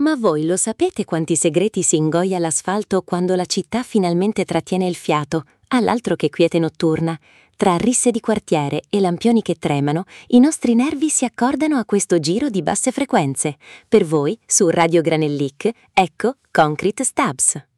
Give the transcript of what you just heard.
Ma voi lo sapete quanti segreti si ingoia l'asfalto quando la città finalmente trattiene il fiato, all'altro che quiete notturna? Tra risse di quartiere e lampioni che tremano, i nostri nervi si accordano a questo giro di basse frequenze. Per voi, su Radio Granellic, ecco Concrete Stabs.